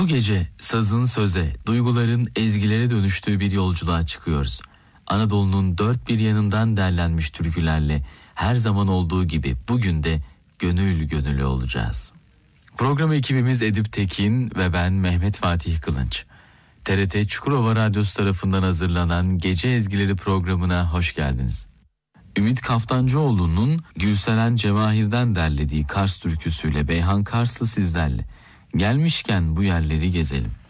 Bu gece sazın söze, duyguların ezgilere dönüştüğü bir yolculuğa çıkıyoruz. Anadolu'nun dört bir yanından derlenmiş türkülerle her zaman olduğu gibi bugün de gönül gönüle olacağız. Program ekibimiz Edip Tekin ve ben Mehmet Fatih Kılınç. TRT Çukurova Radyosu tarafından hazırlanan Gece Ezgileri programına hoş geldiniz. Ümit Kaftancıoğlu'nun Gülseren Cevahir'den derlediği Kars türküsüyle Beyhan Karslı sizlerle. Gelmişken bu yerleri gezelim.